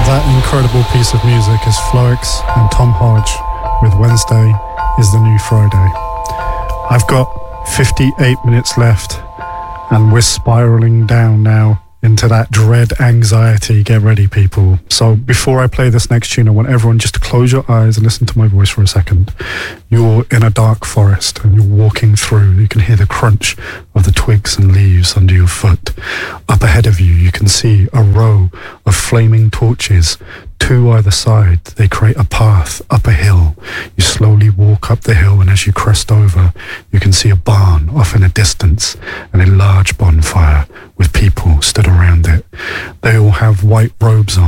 That incredible piece of music is Floex and Tom Hodge with Wednesday is the New Friday. I've got 58 minutes left and we're spiraling down now into that dread anxiety. Get ready, people. So before I play this next tune, I want everyone just to close your eyes and listen to my voice for a second. You're in a dark forest and you're walking through. You can hear the crunch of the twigs and leaves under your foot. Up ahead of you, you can see a row of flaming torches, two either side. They create a path up a hill. You slowly walk up the hill, and as you crest over, you can see a barn off in a distance and a large bonfire with people stood around it. They all have white robes on.